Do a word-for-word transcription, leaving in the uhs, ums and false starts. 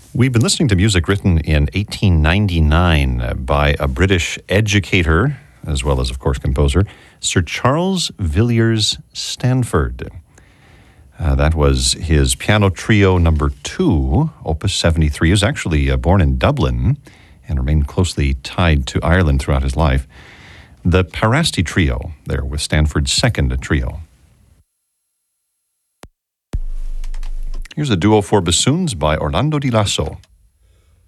We've been listening to music written in eighteen ninety-nine by a British educator, as well as, of course, composer, Sir Charles Villiers Stanford. Uh, that was his piano trio number two, Opus seventy-three. He was actually uh, born in Dublin and remained closely tied to Ireland throughout his life. The Parasti Trio, there with Stanford's second trio. Here's a duo for bassoons by Orlando Di Lasso.